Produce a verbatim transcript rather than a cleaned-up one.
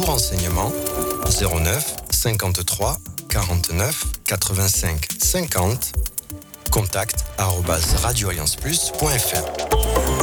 tout renseignement zéro neuf cinquante-trois quarante-neuf quatre-vingt-cinq cinquante contact arobase radio alliance plus point f r.